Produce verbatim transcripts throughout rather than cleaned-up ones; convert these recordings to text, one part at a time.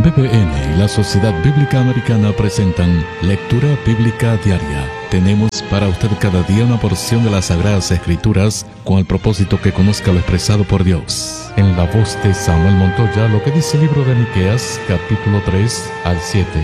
B B N y la Sociedad Bíblica Americana presentan Lectura Bíblica Diaria. Tenemos para usted cada día una porción de las Sagradas Escrituras con el propósito que conozca lo expresado por Dios. En la voz de Samuel Montoya, lo que dice el libro de Miqueas, capítulo tres al siete.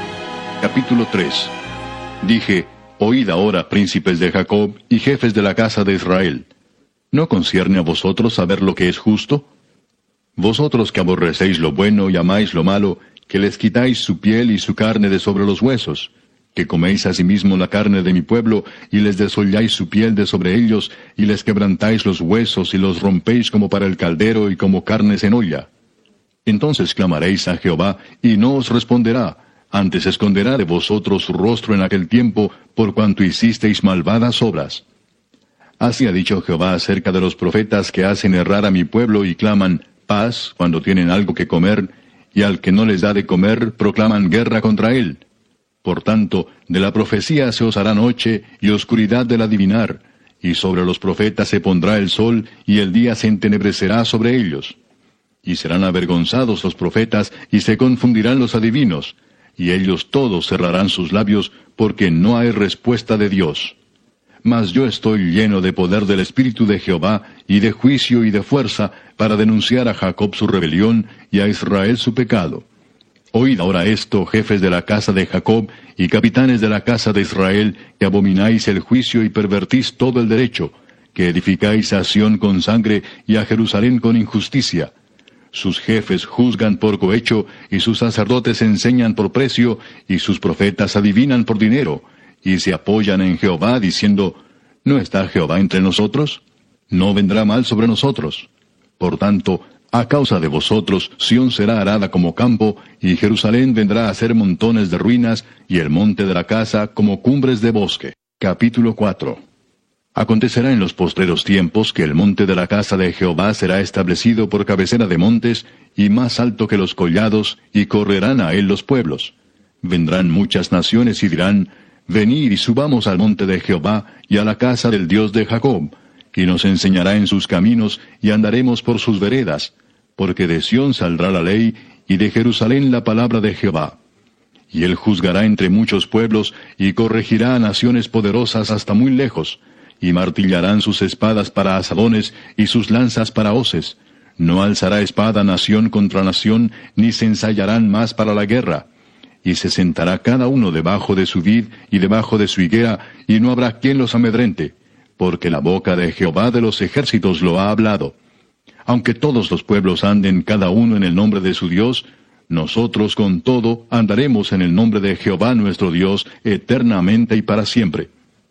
Capítulo tres. Dije: Oíd ahora, príncipes de Jacob y jefes de la casa de Israel. ¿No concierne a vosotros saber lo que es justo? Vosotros que aborrecéis lo bueno y amáis lo malo, que les quitáis su piel y su carne de sobre los huesos, que coméis asimismo la carne de mi pueblo, y les desolláis su piel de sobre ellos, y les quebrantáis los huesos, y los rompéis como para el caldero y como carnes en olla. Entonces clamaréis a Jehová, y no os responderá, antes esconderá de vosotros su rostro en aquel tiempo, por cuanto hicisteis malvadas obras. Así ha dicho Jehová acerca de los profetas que hacen errar a mi pueblo y claman paz cuando tienen algo que comer, y al que no les da de comer proclaman guerra contra él. Por tanto, de la profecía se os hará noche y oscuridad del adivinar, y sobre los profetas se pondrá el sol, y el día se entenebrecerá sobre ellos. Y serán avergonzados los profetas, y se confundirán los adivinos, y ellos todos cerrarán sus labios, porque no hay respuesta de Dios. Mas yo estoy lleno de poder del Espíritu de Jehová, y de juicio y de fuerza, para denunciar a Jacob su rebelión, y a Israel su pecado. Oíd ahora esto, jefes de la casa de Jacob, y capitanes de la casa de Israel, que abomináis el juicio y pervertís todo el derecho, que edificáis a Sión con sangre, y a Jerusalén con injusticia. Sus jefes juzgan por cohecho, y sus sacerdotes enseñan por precio, y sus profetas adivinan por dinero, y se apoyan en Jehová, diciendo: ¿No está Jehová entre nosotros? ¿No vendrá mal sobre nosotros? Por tanto, a causa de vosotros, Sión será arada como campo, y Jerusalén vendrá a ser montones de ruinas, y el monte de la casa como cumbres de bosque. Capítulo cuatro. Acontecerá en los postreros tiempos que el monte de la casa de Jehová será establecido por cabecera de montes, y más alto que los collados, y correrán a él los pueblos. Vendrán muchas naciones y dirán: Venid y subamos al monte de Jehová, y a la casa del Dios de Jacob, y nos enseñará en sus caminos, y andaremos por sus veredas, porque de Sión saldrá la ley, y de Jerusalén la palabra de Jehová. Y él juzgará entre muchos pueblos, y corregirá a naciones poderosas hasta muy lejos, y martillarán sus espadas para asadones, y sus lanzas para hoces. No alzará espada nación contra nación, ni se ensayarán más para la guerra. Y se sentará cada uno debajo de su vid y debajo de su higuera, y no habrá quien los amedrente, porque la boca de Jehová de los ejércitos lo ha hablado. Aunque todos los pueblos anden cada uno en el nombre de su Dios, nosotros con todo andaremos en el nombre de Jehová nuestro Dios, eternamente y para siempre.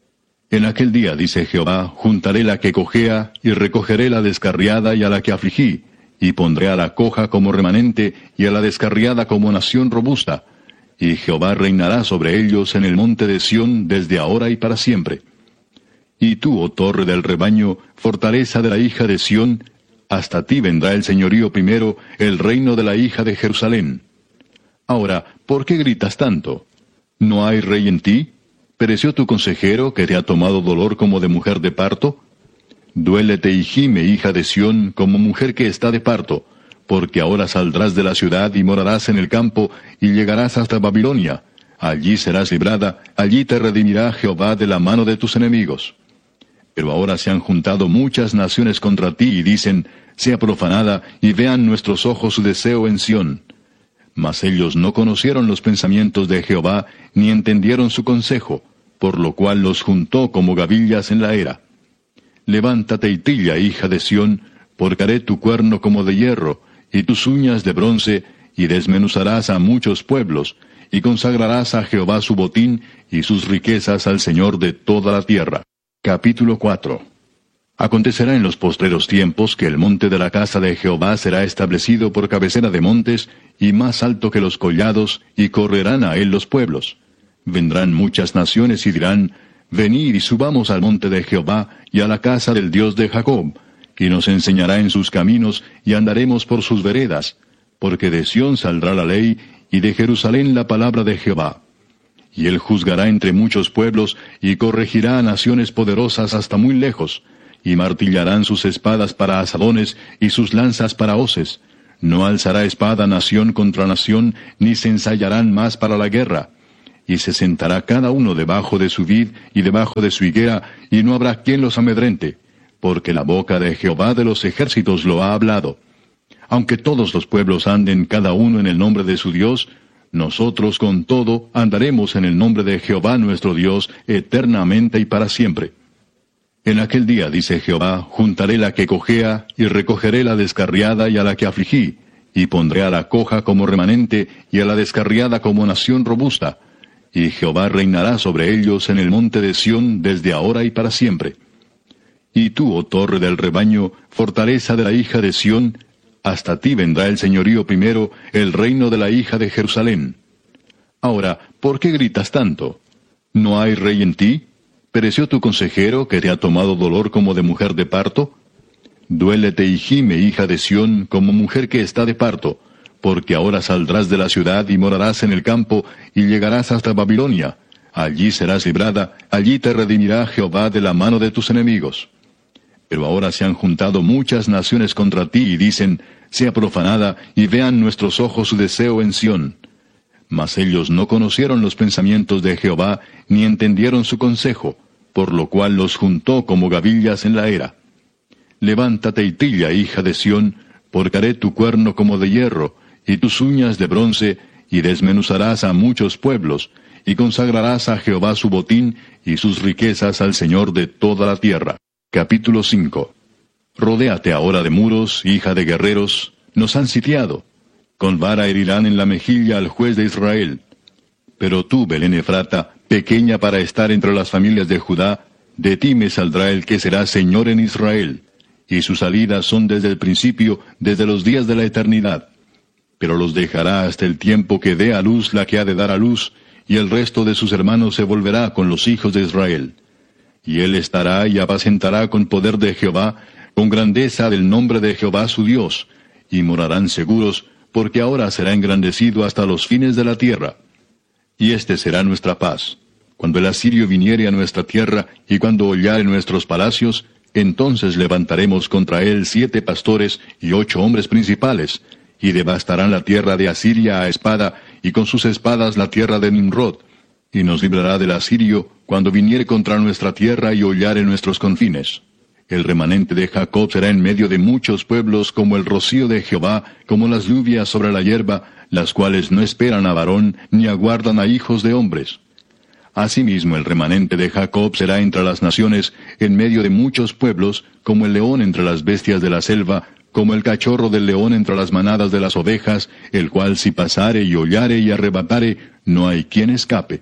En aquel día, dice Jehová, juntaré la que cojea, y recogeré la descarriada y a la que afligí, y pondré a la coja como remanente, y a la descarriada como nación robusta. Y Jehová reinará sobre ellos en el monte de Sión desde ahora y para siempre. Y tú, oh torre del rebaño, fortaleza de la hija de Sión, hasta ti vendrá el señorío primero, el reino de la hija de Jerusalén. Ahora, ¿por qué gritas tanto? ¿No hay rey en ti? ¿Pereció tu consejero, que te ha tomado dolor como de mujer de parto? Duélete y gime, hija de Sión, como mujer que está de parto, porque ahora saldrás de la ciudad y morarás en el campo, y llegarás hasta Babilonia. Allí serás librada, allí te redimirá Jehová de la mano de tus enemigos. Pero ahora se han juntado muchas naciones contra ti, y dicen: sea profanada, y vean nuestros ojos su deseo en Sión. Mas ellos no conocieron los pensamientos de Jehová, ni entendieron su consejo, por lo cual los juntó como gavillas en la era. Levántate y trilla, hija de Sión, porque haré tu cuerno como de hierro, y tus uñas de bronce, y desmenuzarás a muchos pueblos, y consagrarás a Jehová su botín, y sus riquezas al Señor de toda la tierra. Capítulo cuatro. Acontecerá en los postreros tiempos que el monte de la casa de Jehová será establecido por cabecera de montes, y más alto que los collados, y correrán a él los pueblos. Vendrán muchas naciones y dirán: Venid y subamos al monte de Jehová, y a la casa del Dios de Jacob, y nos enseñará en sus caminos, y andaremos por sus veredas, porque de Sión saldrá la ley, y de Jerusalén la palabra de Jehová. Y él juzgará entre muchos pueblos, y corregirá a naciones poderosas hasta muy lejos, y martillarán sus espadas para asadones, y sus lanzas para hoces. No alzará espada nación contra nación, ni se ensayarán más para la guerra. Y se sentará cada uno debajo de su vid y debajo de su higuera, y no habrá quien los amedrente, porque la boca de Jehová de los ejércitos lo ha hablado. Aunque todos los pueblos anden cada uno en el nombre de su Dios, nosotros con todo andaremos en el nombre de Jehová nuestro Dios eternamente y para siempre. En aquel día, dice Jehová, juntaré la que cojea, y recogeré la descarriada y a la que afligí, y pondré a la coja como remanente, y a la descarriada como nación robusta. Y Jehová reinará sobre ellos en el monte de Sión desde ahora y para siempre. Y tú, oh torre del rebaño, fortaleza de la hija de Sión, hasta ti vendrá el señorío primero, el reino de la hija de Jerusalén. Ahora, ¿por qué gritas tanto? ¿No hay rey en ti? ¿Pereció tu consejero, que te ha tomado dolor como de mujer de parto? Duélete y gime, hija de Sión, como mujer que está de parto, porque ahora saldrás de la ciudad y morarás en el campo, y llegarás hasta Babilonia. Allí serás librada, allí te redimirá Jehová de la mano de tus enemigos. Pero ahora se han juntado muchas naciones contra ti, y dicen, sea profanada, y vean nuestros ojos su deseo en Sión. Mas ellos no conocieron los pensamientos de Jehová, ni entendieron su consejo, por lo cual los juntó como gavillas en la era. Levántate y trilla, hija de Sión, porque haré tu cuerno como de hierro, y tus uñas de bronce, y desmenuzarás a muchos pueblos, y consagrarás a Jehová su botín, y sus riquezas al Señor de toda la tierra. Capítulo cinco. Rodéate ahora de muros, hija de guerreros, nos han sitiado. Con vara herirán en la mejilla al juez de Israel. Pero tú, Belén Efrata, pequeña para estar entre las familias de Judá, de ti me saldrá el que será Señor en Israel, y sus salidas son desde el principio, desde los días de la eternidad. Pero los dejará hasta el tiempo que dé a luz la que ha de dar a luz, y el resto de sus hermanos se volverá con los hijos de Israel. Y él estará y apacentará con poder de Jehová, con grandeza del nombre de Jehová su Dios, y morarán seguros, porque ahora será engrandecido hasta los fines de la tierra. Y este será nuestra paz. Cuando el asirio viniere a nuestra tierra, y cuando hollare nuestros palacios, entonces levantaremos contra él siete pastores y ocho hombres principales, y devastarán la tierra de Asiria a espada, y con sus espadas la tierra de Nimrod, y nos librará del asirio cuando viniere contra nuestra tierra y hollare nuestros confines. El remanente de Jacob será en medio de muchos pueblos como el rocío de Jehová, como las lluvias sobre la hierba, las cuales no esperan a varón, ni aguardan a hijos de hombres. Asimismo el remanente de Jacob será entre las naciones, en medio de muchos pueblos, como el león entre las bestias de la selva, como el cachorro del león entre las manadas de las ovejas, el cual si pasare y hollare y arrebatare, no hay quien escape.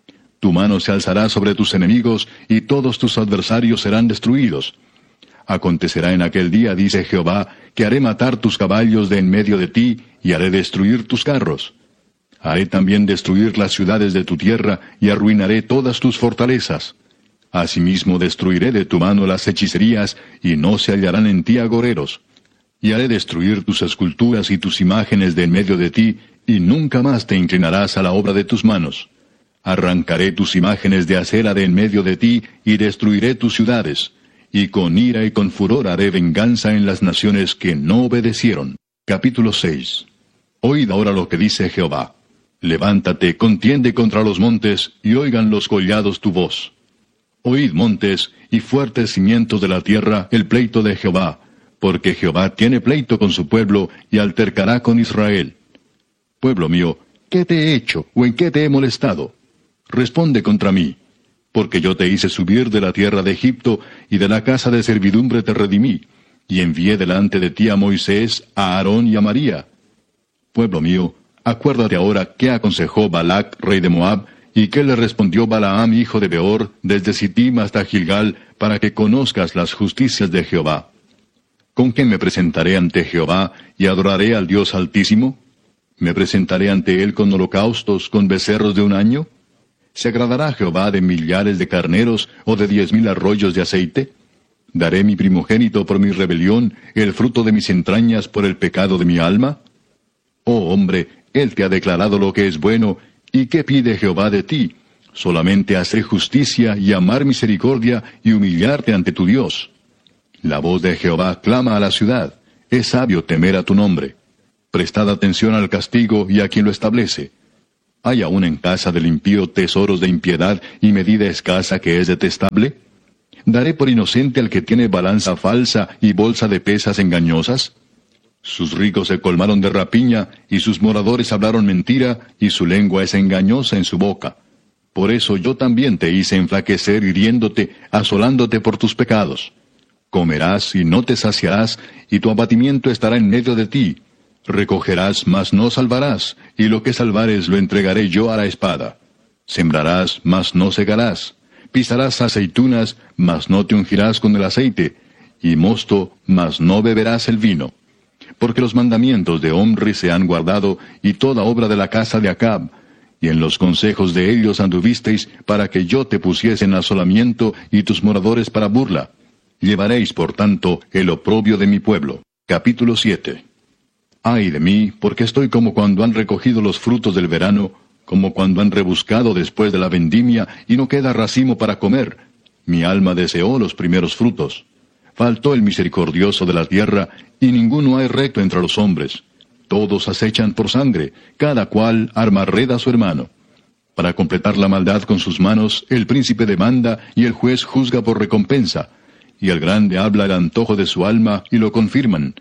Tu mano se alzará sobre tus enemigos, y todos tus adversarios serán destruidos. Acontecerá en aquel día, dice Jehová, que haré matar tus caballos de en medio de ti, y haré destruir tus carros. Haré también destruir las ciudades de tu tierra, y arruinaré todas tus fortalezas. Asimismo destruiré de tu mano las hechicerías, y no se hallarán en ti agoreros. Y haré destruir tus esculturas y tus imágenes de en medio de ti, y nunca más te inclinarás a la obra de tus manos. Arrancaré tus imágenes de acera de en medio de ti, y destruiré tus ciudades. Y con ira y con furor haré venganza en las naciones que no obedecieron. Capítulo seis. Oíd ahora lo que dice Jehová. Levántate, contiende contra los montes, y oigan los collados tu voz. Oíd montes, y fuertes cimientos de la tierra, el pleito de Jehová, porque Jehová tiene pleito con su pueblo, y altercará con Israel. Pueblo mío, ¿qué te he hecho, o en qué te he molestado? Responde contra mí. Porque yo te hice subir de la tierra de Egipto, y de la casa de servidumbre te redimí, y envié delante de ti a Moisés, a Aarón y a María. Pueblo mío, acuérdate ahora qué aconsejó Balac, rey de Moab, y qué le respondió Balaam, hijo de Beor, desde Sittim hasta Gilgal, para que conozcas las justicias de Jehová. ¿Con qué me presentaré ante Jehová, y adoraré al Dios Altísimo? ¿Me presentaré ante él con holocaustos, con becerros de un año? ¿Se agradará Jehová de millares de carneros, o de diez mil arroyos de aceite? ¿Daré mi primogénito por mi rebelión, el fruto de mis entrañas por el pecado de mi alma? Oh hombre, él te ha declarado lo que es bueno, ¿y qué pide Jehová de ti? Solamente hacer justicia y amar misericordia y humillarte ante tu Dios. La voz de Jehová clama a la ciudad, es sabio temer a tu nombre. Prestad atención al castigo y a quien lo establece. ¿Hay aún en casa del impío tesoros de impiedad y medida escasa que es detestable? ¿Daré por inocente al que tiene balanza falsa y bolsa de pesas engañosas? Sus ricos se colmaron de rapiña, y sus moradores hablaron mentira, y su lengua es engañosa en su boca. Por eso yo también te hice enflaquecer hiriéndote, asolándote por tus pecados. Comerás y no te saciarás, y tu abatimiento estará en medio de ti. Recogerás, mas no salvarás, y lo que salvares lo entregaré yo a la espada. Sembrarás, mas no segarás. Pisarás aceitunas, mas no te ungirás con el aceite, y mosto, mas no beberás el vino. Porque los mandamientos de Omri se han guardado, y toda obra de la casa de Acab, y en los consejos de ellos anduvisteis, para que yo te pusiese en asolamiento, y tus moradores para burla. Llevaréis, por tanto, el oprobio de mi pueblo. Capítulo siete. Ay de mí, porque estoy como cuando han recogido los frutos del verano, como cuando han rebuscado después de la vendimia, y no queda racimo para comer. Mi alma deseó los primeros frutos. Faltó el misericordioso de la tierra, y ninguno hay recto entre los hombres. Todos acechan por sangre, cada cual arma red a su hermano. Para completar la maldad con sus manos, el príncipe demanda, y el juez juzga por recompensa. Y el grande habla el antojo de su alma, y lo confirman.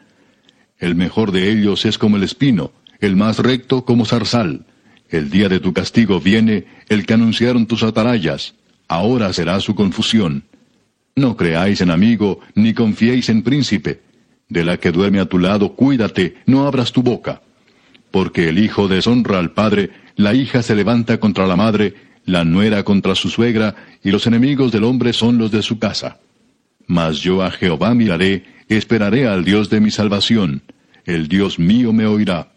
El mejor de ellos es como el espino, el más recto como zarzal. El día de tu castigo viene, el que anunciaron tus atarayas. Ahora será su confusión. No creáis en amigo, ni confiéis en príncipe. De la que duerme a tu lado, cuídate, no abras tu boca. Porque el hijo deshonra al padre, la hija se levanta contra la madre, la nuera contra su suegra, y los enemigos del hombre son los de su casa. Mas yo a Jehová miraré, esperaré al Dios de mi salvación. El Dios mío me oirá.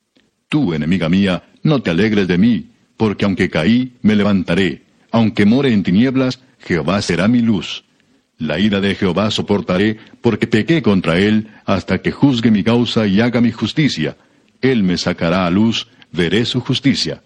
Tú, enemiga mía, no te alegres de mí, porque aunque caí, me levantaré. Aunque more en tinieblas, Jehová será mi luz. La ira de Jehová soportaré, porque pequé contra él, hasta que juzgue mi causa y haga mi justicia. Él me sacará a luz, veré su justicia.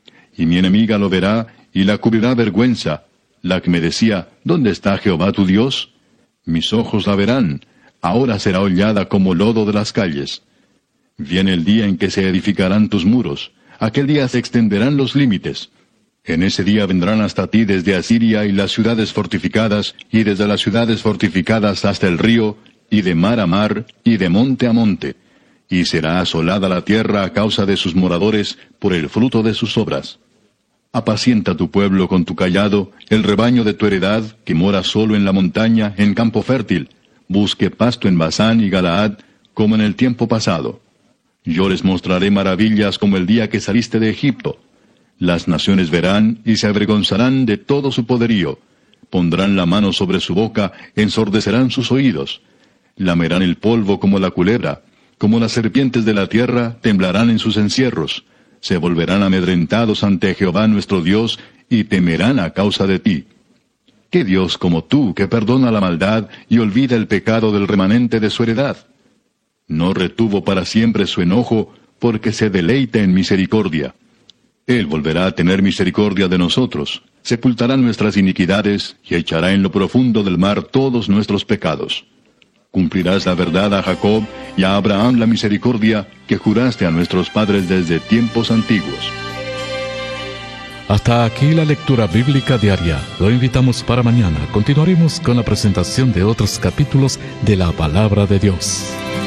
Y mi enemiga lo verá, y la cubrirá vergüenza, la que me decía, ¿dónde está Jehová tu Dios? Mis ojos la verán, ahora será hollada como lodo de las calles. Viene el día en que se edificarán tus muros, aquel día se extenderán los límites. En ese día vendrán hasta ti desde Asiria y las ciudades fortificadas, y desde las ciudades fortificadas hasta el río, y de mar a mar, y de monte a monte. Y será asolada la tierra a causa de sus moradores, por el fruto de sus obras. Apacienta tu pueblo con tu cayado, el rebaño de tu heredad, que mora solo en la montaña, en campo fértil. Busque pasto en Basán y Galaad, como en el tiempo pasado. Yo les mostraré maravillas como el día que saliste de Egipto. Las naciones verán y se avergonzarán de todo su poderío. Pondrán la mano sobre su boca, ensordecerán sus oídos. Lamerán el polvo como la culebra, como las serpientes de la tierra, temblarán en sus encierros. Se volverán amedrentados ante Jehová nuestro Dios, y temerán a causa de ti. ¿Qué Dios como tú, que perdona la maldad y olvida el pecado del remanente de su heredad? No retuvo para siempre su enojo, porque se deleita en misericordia. Él volverá a tener misericordia de nosotros, sepultará nuestras iniquidades, y echará en lo profundo del mar todos nuestros pecados. Cumplirás la verdad a Jacob, y a Abraham la misericordia, que juraste a nuestros padres desde tiempos antiguos. Hasta aquí la lectura bíblica diaria. Lo invitamos para mañana. Continuaremos con la presentación de otros capítulos de la Palabra de Dios.